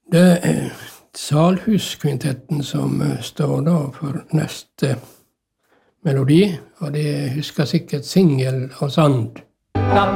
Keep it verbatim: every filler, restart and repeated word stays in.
Det er Salhuskvintetten som står da for neste melodi, og de husker sikkert Singel og Sand.